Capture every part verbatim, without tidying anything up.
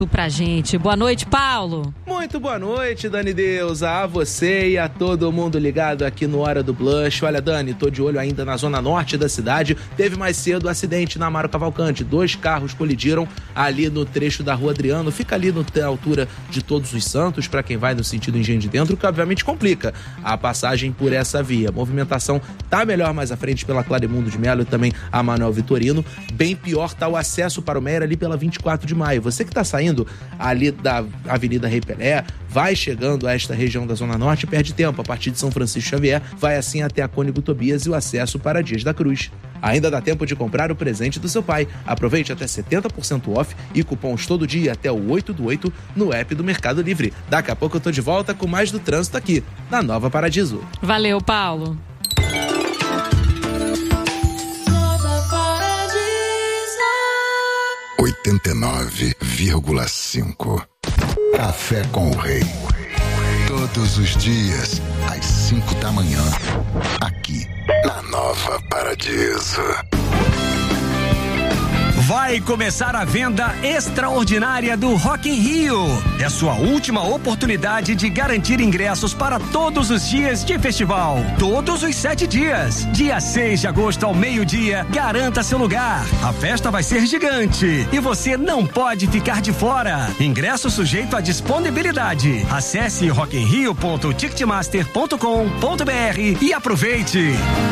Pra gente. Boa noite, Paulo. Muito boa noite, Dani Deusa, a você e a todo mundo ligado aqui no Hora do Blush. Olha, Dani, tô de olho ainda na zona norte da cidade. Teve mais cedo um acidente na Amaro Cavalcante. Dois carros colidiram ali no trecho da Rua Adriano. Fica ali no, na altura de Todos os Santos, para quem vai no sentido Engenho de Dentro, que obviamente complica a passagem por essa via. A movimentação tá melhor mais à frente pela Claremundo de Melo e também a Manuel Vitorino. Bem pior tá o acesso para o Meier ali pela vinte e quatro de maio. Você que tá saindo ali da Avenida Rei Pelé, vai chegando a esta região da Zona Norte, perde tempo. A partir de São Francisco Xavier, vai assim até a Cônigo Tobias e o acesso para Dias da Cruz. Ainda dá tempo de comprar o presente do seu pai. Aproveite até setenta por cento off e cupons todo dia até o oito do oito no app do Mercado Livre. Daqui a pouco eu tô de volta com mais do trânsito aqui, na Nova Paradiso. Valeu, Paulo. oitenta e nove vírgula cinco. Café com o Rei. Todos os dias, às cinco da manhã, aqui na Nova Paradiso. Vai começar a venda extraordinária do Rock in Rio. É sua última oportunidade de garantir ingressos para todos os dias de festival. Todos os sete dias. Dia seis de agosto ao meio-dia, garanta seu lugar. A festa vai ser gigante e você não pode ficar de fora. Ingresso sujeito à disponibilidade. Acesse rock in rio ponto ticketmaster ponto com ponto b r e aproveite.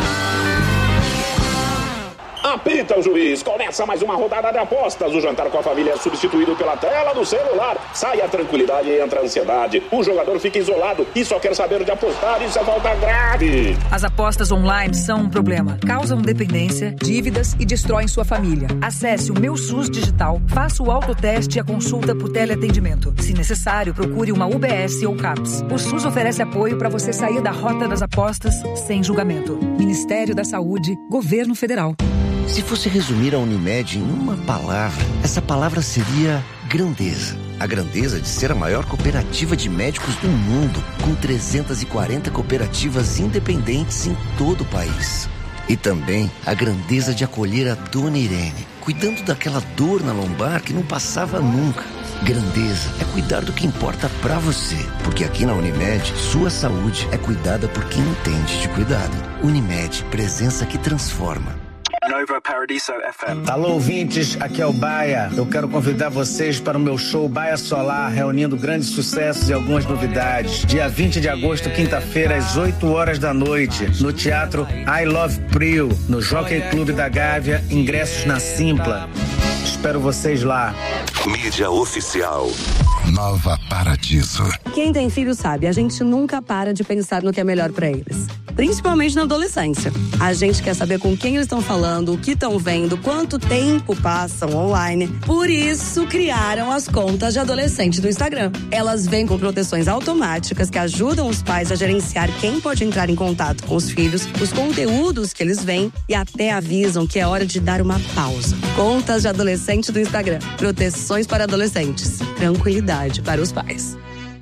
Apita o juiz, começa mais uma rodada de apostas. O jantar com a família é substituído pela tela do celular. Sai a tranquilidade e entra a ansiedade. O jogador fica isolado e só quer saber de apostar. Isso é falta grave. As apostas online são um problema. Causam dependência, dívidas e destroem sua família. Acesse o Meu SUS Digital, faça o autoteste e a consulta por teleatendimento. Se necessário, procure uma U B S ou CAPS. O SUS oferece apoio para você sair da rota das apostas sem julgamento. Ministério da Saúde, Governo Federal. Se fosse resumir a Unimed em uma palavra, essa palavra seria grandeza. A grandeza de ser a maior cooperativa de médicos do mundo, com trezentas e quarenta cooperativas independentes em todo o país. E também a grandeza de acolher a Dona Irene, cuidando daquela dor na lombar que não passava nunca. Grandeza é cuidar do que importa pra você, porque aqui na Unimed, sua saúde é cuidada por quem entende de cuidado. Unimed, presença que transforma. Nova Paradiso F M. Alô, ouvintes, aqui é o Baia. Eu quero convidar vocês para o meu show Baia Solar, reunindo grandes sucessos e algumas novidades. Dia vinte de agosto, quinta-feira, às oito horas da noite, no Teatro I Love Prio, no Jockey Clube da Gávea, ingressos na Simpla. Espero vocês lá. Mídia oficial. Nova Paradiso. Quem tem filho sabe, a gente nunca para de pensar no que é melhor pra eles. Principalmente na adolescência. A gente quer saber com quem eles estão falando, o que estão vendo, quanto tempo passam online. Por isso, criaram as contas de adolescente do Instagram. Elas vêm com proteções automáticas que ajudam os pais a gerenciar quem pode entrar em contato com os filhos, os conteúdos que eles veem e até avisam que é hora de dar uma pausa. Contas de adolescente do Instagram. Proteções para adolescentes. Tranquilidade para os pais.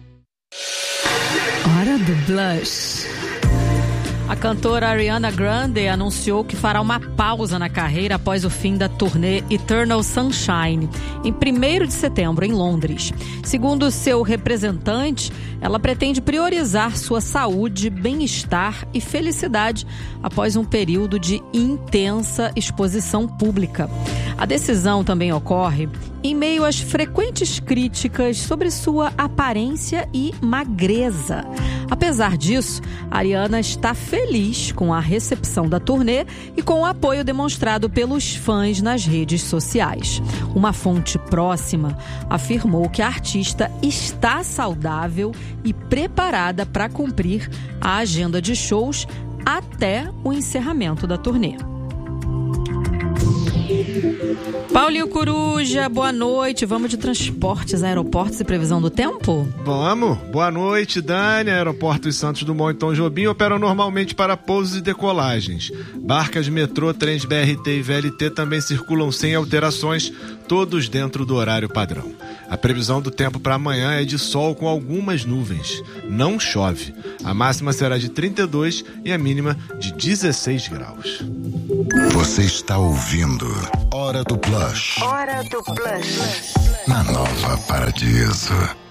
Hora do Blush. A cantora Ariana Grande anunciou que fará uma pausa na carreira após o fim da turnê Eternal Sunshine, em primeiro de setembro, em Londres. Segundo seu representante, ela pretende priorizar sua saúde, bem-estar e felicidade após um período de intensa exposição pública. A decisão também ocorre em meio às frequentes críticas sobre sua aparência e magreza. Apesar disso, Ariana está feliz com a recepção da turnê e com o apoio demonstrado pelos fãs nas redes sociais. Uma fonte próxima afirmou que a artista está saudável e preparada para cumprir a agenda de shows até o encerramento da turnê. Paulinho Coruja, boa noite. Vamos de transportes, aeroportos e previsão do tempo? Vamos. Boa noite, Dani. Aeroportos Santos Dumont e Tom Jobim operam normalmente para pousos e decolagens. Barcas de metrô, trens B R T e V L T também circulam sem alterações, todos dentro do horário padrão. A previsão do tempo para amanhã é de sol com algumas nuvens. Não chove. A máxima será de trinta e dois e a mínima de dezesseis graus. Você está ouvindo Hora do Blush. Hora do Blush. na Nova Paradiso.